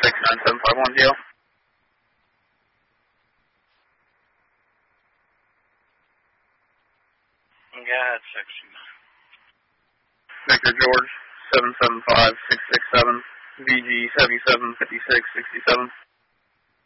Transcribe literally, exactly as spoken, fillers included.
six nine seven five one G L. Yeah, it's six. Victor George, seven seven five six six seven, V G seventy-seven fifty-six sixty-seven.